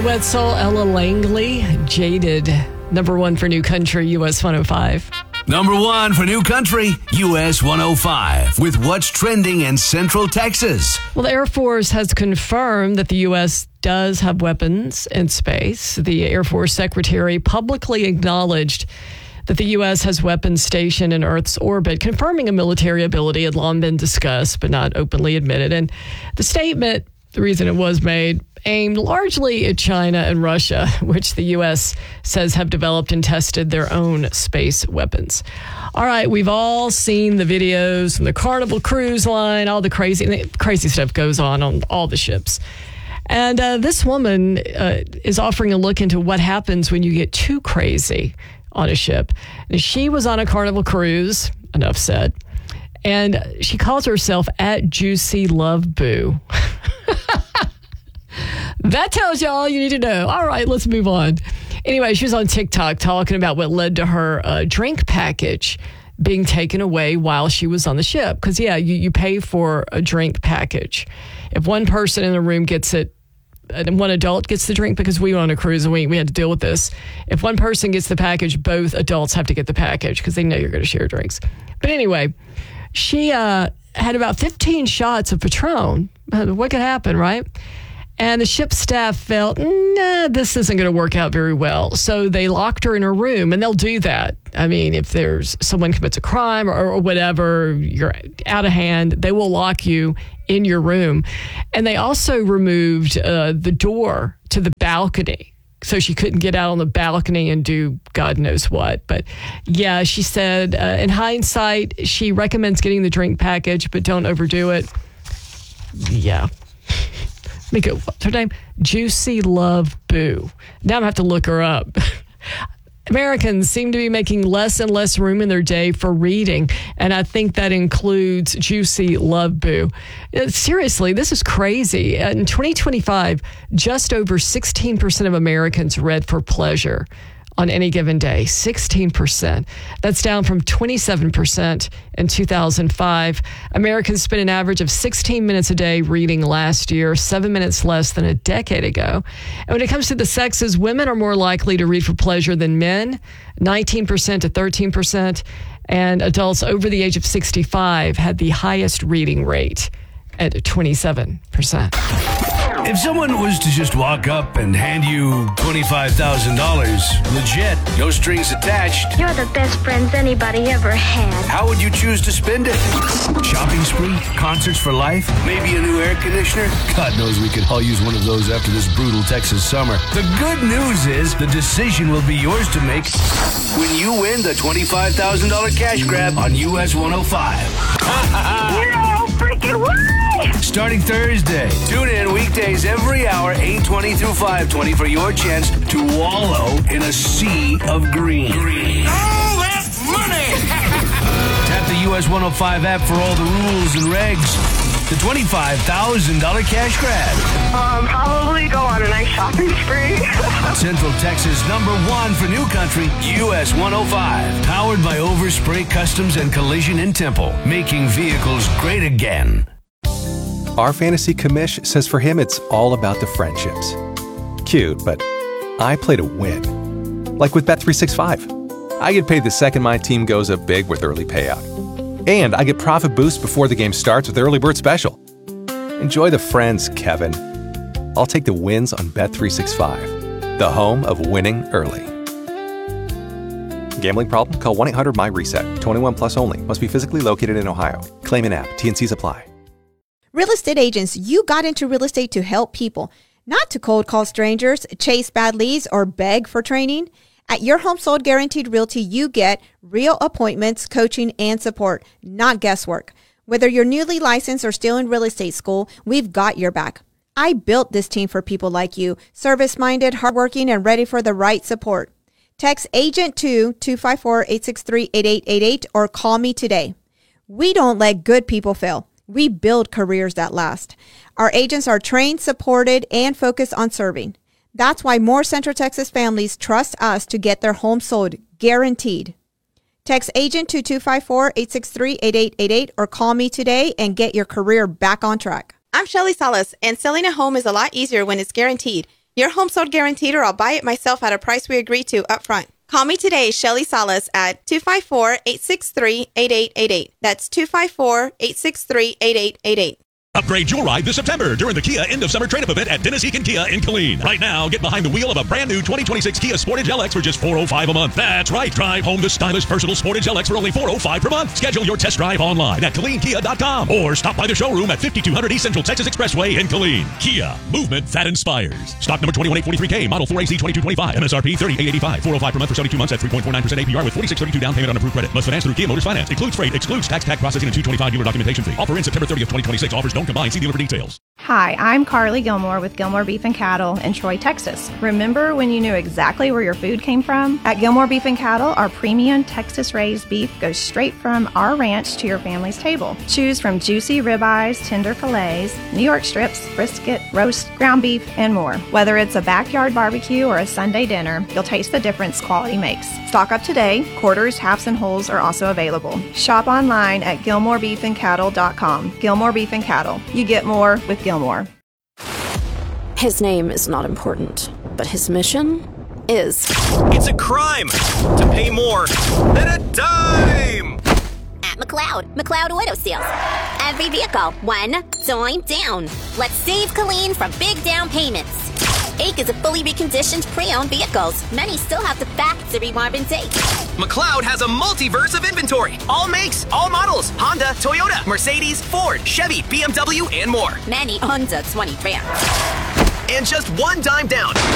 Wetzel, Ella Langley, Jaded. Number one for New Country, US 105. Number one for New Country, US 105, with what's trending in Central Texas. Well, the Air Force has confirmed that the U.S. does have weapons in space. The Air Force Secretary publicly acknowledged that the U.S. has weapons stationed in Earth's orbit, confirming a military ability had long been discussed but not openly admitted. And the statement, the reason it was made, aimed largely at China and Russia, which the U.S. says have developed and tested their own space weapons. All right, we've all seen the videos from the Carnival Cruise Line, all the crazy stuff goes on all the ships. And this woman is offering a look into what happens when you get too crazy on a ship. And she was on a Carnival cruise, enough said, and she calls herself @Juicy Love Boo. That tells you all you need to know. All right, let's move on. Anyway, she was on TikTok talking about what led to her drink package being taken away while she was on the ship. Because, yeah, you pay for a drink package. If one person in the room gets it, and one adult gets the drink, because we were on a cruise and we had to deal with this. If one person gets the package, both adults have to get the package because they know you're going to share drinks. But anyway, she had about 15 shots of Patron. What could happen, right? And the ship staff felt, this isn't going to work out very well. So they locked her in her room, and they'll do that. I mean, if there's someone commits a crime or whatever, you're out of hand, they will lock you in your room. And they also removed the door to the balcony, so she couldn't get out on the balcony and do God knows what. But yeah, she said, in hindsight, she recommends getting the drink package, but don't overdo it. Yeah. What's her name? Juicy Love Boo. Now I'm going to have to look her up. Americans seem to be making less and less room in their day for reading, and I think that includes Juicy Love Boo. Seriously, this is crazy. In 2025, just over 16% of Americans read for pleasure on any given day. 16%. That's down from 27% in 2005. Americans spent an average of 16 minutes a day reading last year, 7 minutes less than a decade ago. And when it comes to the sexes, women are more likely to read for pleasure than men, 19% to 13%. And adults over the age of 65 had the highest reading rate at 27%. If someone was to just walk up and hand you $25,000, legit, no strings attached, You're the best friends anybody ever had. how would you choose to spend it? Shopping spree? Concerts for life? Maybe a new air conditioner? God knows we could all use one of those after this brutal Texas summer. The good news is the decision will be yours to make when you win the $25,000 cash grab on US 105. No freaking way! Starting Thursday. Tune in weekdays every hour, 8:20 through 5:20 for your chance to wallow in a sea of green. Oh, that's money! Tap the US 105 app for all the rules and regs. The $25,000 cash grab. Probably go on a nice shopping spree. Central Texas #1 for New Country, US 105. Powered by Overspray Customs and Collision in Temple. Making vehicles great again. Our fantasy commish says for him it's all about the friendships. Cute, but I play to win. Like with Bet365. I get paid the second my team goes up big with early payout. And I get profit boost before the game starts with Early Bird Special. Enjoy the friends, Kevin. I'll take the wins on Bet365, the home of winning early. Gambling problem? Call 1-800-MY-RESET. 21 plus only. Must be physically located in Ohio. Claim in app. T&Cs apply. Real estate agents, you got into real estate to help people, not to cold call strangers, chase bad leads, or beg for training. At Your Home Sold Guaranteed Realty, you get real appointments, coaching, and support, not guesswork. Whether you're newly licensed or still in real estate school, we've got your back. I built this team for people like you, service-minded, hardworking, and ready for the right support. Text AGENT to 254-863-8888 or call me today. We don't let good people fail. We build careers that last. Our agents are trained, supported, and focused on serving. That's why more Central Texas families trust us to get their home sold, guaranteed. Text AGENT to 254-863-8888 or call me today and get your career back on track. I'm Shelly Salas, and selling a home is a lot easier when it's guaranteed. Your home sold guaranteed, or I'll buy it myself at a price we agree to up front. Call me today, Shelly Salas, at 254-863-8888. That's 254-863-8888. Upgrade your ride this September during the Kia End of Summer Trade-Up event at Dennis Eakin Kia in Killeen. Right now, get behind the wheel of a brand new 2026 Kia Sportage LX for just $405 a month. That's right. Drive home the stylish, versatile Sportage LX for only $405 per month. Schedule your test drive online at KilleenKia.com or stop by the showroom at 5200 East Central Texas Expressway in Killeen. Kia, movement that inspires. Stock number 21843K, model 4AC 2225, MSRP $38.85, $405 per month for 72 months at 3.49% APR with $46.32 down payment on approved credit. Must finance through Kia Motors Finance. Includes freight, excludes tax, tag processing, and $225 dealer documentation fee. Offer in September 30th, 2026. Offers don't combine. See dealer for details. Hi, I'm Carly Gilmore with Gilmore Beef and Cattle in Troy, Texas. Remember when you knew exactly where your food came from? At Gilmore Beef and Cattle, our premium Texas-raised beef goes straight from our ranch to your family's table. Choose from juicy ribeyes, tender fillets, New York strips, brisket, roast, ground beef, and more. Whether it's a backyard barbecue or a Sunday dinner, you'll taste the difference quality makes. Stock up today. Quarters, halves, and wholes are also available. Shop online at GilmoreBeefandCattle.com. Gilmore Beef and Cattle. You get more with Gilmore. His name is not important, but his mission is. It's a crime to pay more than a dime! At McLeod Auto Sales. Every vehicle, one dime down. Let's save Killeen from big down payments. AIK is a fully reconditioned pre-owned vehicles. Many still have the factory warranty. McLeod has a multiverse of inventory. All makes, all models. Honda, Toyota, Mercedes, Ford, Chevy, BMW, and more. Many under 20 grand. And just one dime down.